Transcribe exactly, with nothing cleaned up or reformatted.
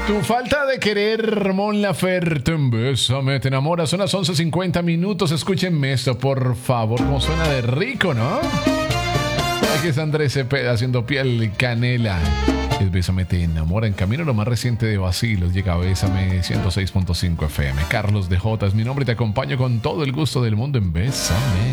Tu falta de querer, Mon Laferte, bésame, te enamoras. Son las once cincuenta minutos. Escúchenme esto, por favor. Como suena de rico, ¿no? Aquí es Andrés Cepeda haciendo piel y canela. Es Bésame, te enamora. En camino lo más reciente de Vacilos. Llega Bésame ciento seis punto cinco F M. Carlos de J es mi nombre y te acompaño con todo el gusto del mundo en Bésame.